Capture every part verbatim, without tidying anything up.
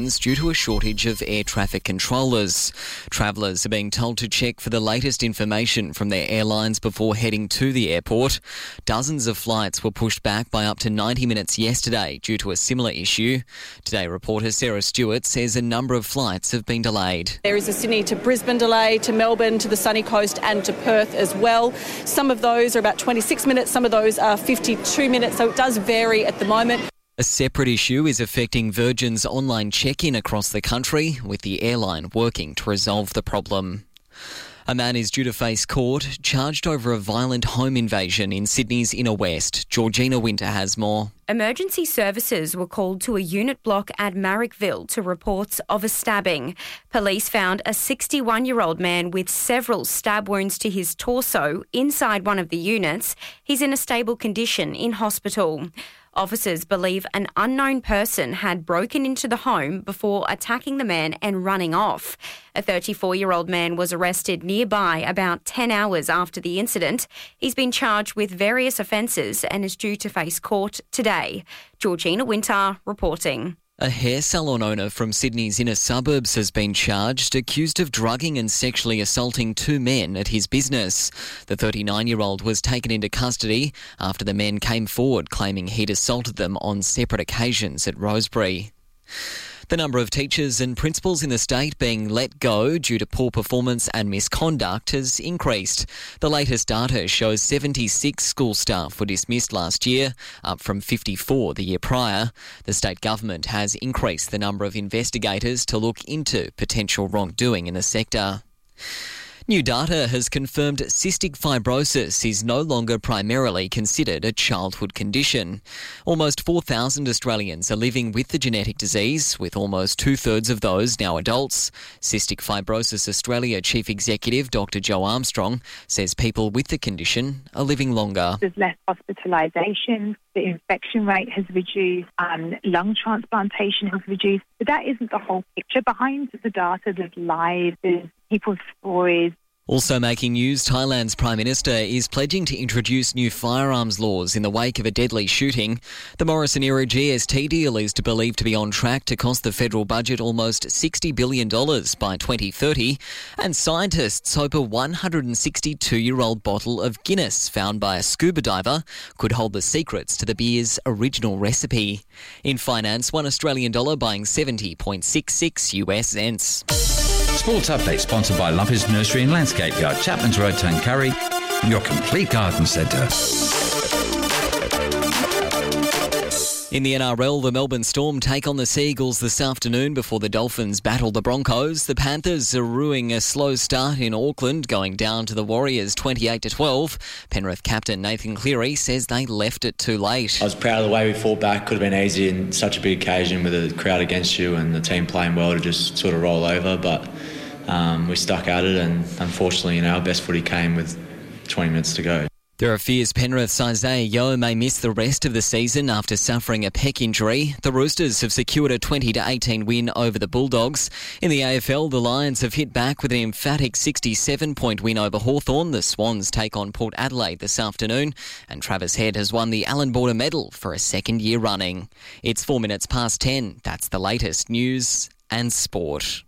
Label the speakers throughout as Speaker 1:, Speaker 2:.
Speaker 1: due to a shortage of air traffic controllers. Travellers are being told to check for the latest information from their airlines before heading to the airport. Dozens of flights were pushed back by up to ninety minutes yesterday due to a similar issue. Today, reporter Sarah Stewart says a number of flights have been delayed.
Speaker 2: There is a Sydney to Brisbane delay, to Melbourne, to the sunny coast and to Perth as well. Some of those are about twenty-six minutes, some of those are fifty-two minutes, so it does vary at the moment.
Speaker 1: A separate issue is affecting Virgin's online check-in across the country, with the airline working to resolve the problem. A man is due to face court, charged over a violent home invasion in Sydney's inner west. Georgina Winter has more.
Speaker 3: Emergency services were called to a unit block at Marrickville to reports of a stabbing. Police found a sixty-one-year-old man with several stab wounds to his torso inside one of the units. He's in a stable condition in hospital. Officers believe an unknown person had broken into the home before attacking the man and running off. A thirty-four-year-old man was arrested nearby about ten hours after the incident. He's been charged with various offences and is due to face court today. Georgina Winter reporting.
Speaker 1: A hair salon owner from Sydney's inner suburbs has been charged, accused of drugging and sexually assaulting two men at his business. The thirty-nine-year-old was taken into custody after the men came forward claiming he'd assaulted them on separate occasions at Rosebery. The number of teachers and principals in the state being let go due to poor performance and misconduct has increased. The latest data shows seventy-six school staff were dismissed last year, up from fifty-four the year prior. The state government has increased the number of investigators to look into potential wrongdoing in the sector. New data has confirmed cystic fibrosis is no longer primarily considered a childhood condition. Almost four thousand Australians are living with the genetic disease, with almost two-thirds of those now adults. Cystic Fibrosis Australia Chief Executive Doctor Jo Armstrong says people with the condition are living longer.
Speaker 4: There's less hospitalisation, the infection rate has reduced, um, lung transplantation has reduced. But that isn't the whole picture. Behind the data, there's lives, there's people's stories.
Speaker 1: Also making news, Thailand's Prime Minister is pledging to introduce new firearms laws in the wake of a deadly shooting. The Morrison-era G S T deal is believed to be on track to cost the federal budget almost sixty billion dollars by twenty thirty. And scientists hope a one hundred sixty-two-year-old bottle of Guinness found by a scuba diver could hold the secrets to the beer's original recipe. In finance, one Australian dollar buying seventy point six six U S cents.
Speaker 5: Sports Update sponsored by Lumpers Nursery and Landscape Yard, Chapman's Road, Tuncurry, your complete garden centre.
Speaker 1: In the N R L, the Melbourne Storm take on the Seagulls this afternoon before the Dolphins battle the Broncos. The Panthers are ruining a slow start in Auckland, going down to the Warriors twenty-eight to twelve. Penrith captain Nathan Cleary says they left it too late.
Speaker 6: I was proud of the way we fought back. Could have been easy in such a big occasion with the crowd against you and the team playing well to just sort of roll over, but um, we stuck at it, and unfortunately, you know, our best footy came with twenty minutes to go.
Speaker 1: There are fears Penrith's Isaiah Yeo may miss the rest of the season after suffering a pec injury. The Roosters have secured a twenty to eighteen win over the Bulldogs. In the A F L, the Lions have hit back with an emphatic sixty-seven point win over Hawthorn. The Swans take on Port Adelaide this afternoon. And Travis Head has won the Allan Border Medal for a second year running. It's four minutes past ten. That's the latest news and sport.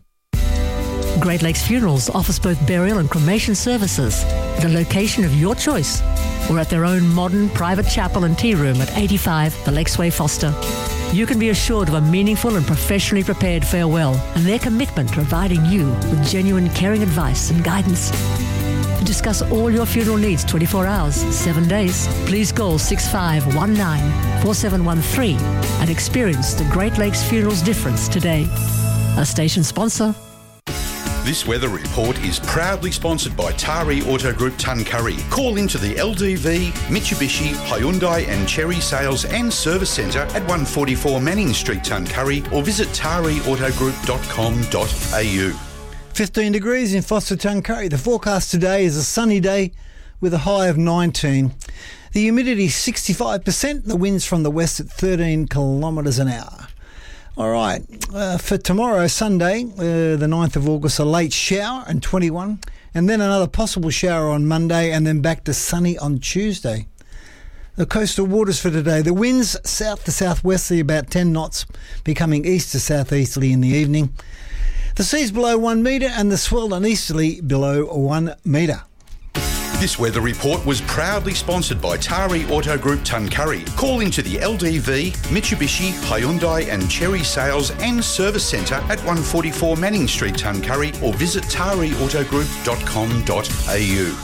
Speaker 7: Great Lakes Funerals offers both burial and cremation services at a location of your choice or at their own modern private chapel and tea room at eighty-five The Lakesway Foster. You can be assured of a meaningful and professionally prepared farewell and their commitment to providing you with genuine caring advice and guidance. To discuss all your funeral needs twenty-four hours, seven days, please call six five one nine, four seven one three and experience the Great Lakes Funerals difference today. A station sponsor.
Speaker 8: This weather report is proudly sponsored by Tari Auto Group Tuncurry. Call into the L D V, Mitsubishi, Hyundai and Chery Sales and Service Centre at one forty-four Manning Street, Tuncurry, or visit tari auto group dot com dot a u.
Speaker 9: fifteen degrees in Foster, Tuncurry. The forecast today is a sunny day with a high of nineteen. The humidity is sixty-five percent. The winds from the west at thirteen kilometres an hour. All right, uh, for tomorrow, Sunday, uh, the ninth of August, a late shower and twenty-one, and then another possible shower on Monday, and then back to sunny on Tuesday. The coastal waters for today. The winds south to southwesterly about ten knots, becoming east to southeasterly in the evening. The sea's below one metre and the swell and easterly below one metre.
Speaker 8: This weather report was proudly sponsored by Tari Auto Group Tuncurry. Call into the L D V, Mitsubishi, Hyundai and Cherry Sales and Service Centre at one forty-four Manning Street, Tuncurry, or visit tari auto group dot com dot a u.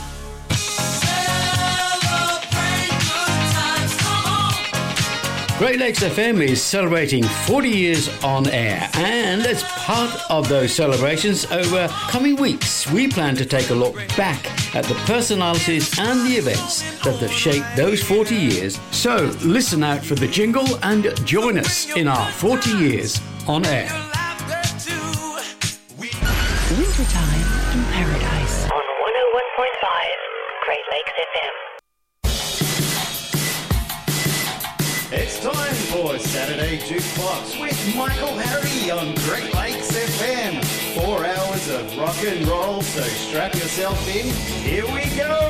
Speaker 10: Great Lakes F M is celebrating forty years on air, and as part of those celebrations over coming weeks, we plan to take a look back at the personalities and the events that have shaped those forty years. So listen out for the jingle and join us in our forty years on air.
Speaker 11: Wintertime in Paradise on one oh one point five Great Lakes F M.
Speaker 12: It's time for Saturday Jukebox with Michael Harry on Great Lakes F M. Four hours of rock and roll, so strap yourself in. Here we go.